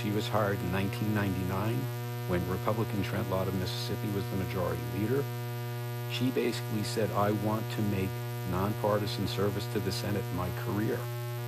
She was hired in 1999 when Republican Trent Lott of Mississippi was the majority leader. She basically said, I want to make nonpartisan service to the Senate my career.